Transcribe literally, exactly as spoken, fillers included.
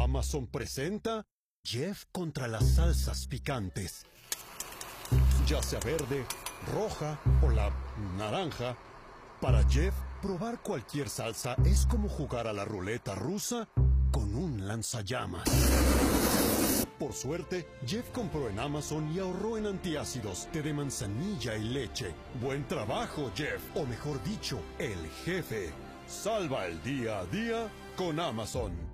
Amazon presenta Jeff contra las salsas picantes. Ya sea verde, roja o la naranja, para Jeff, probar cualquier salsa es como jugar a la ruleta rusa con un lanzallamas. Por suerte, Jeff compró en Amazon y ahorró en antiácidos, té de manzanilla y leche. Buen trabajo, Jeff, o mejor dicho, el jefe. Salva el día a día con Amazon.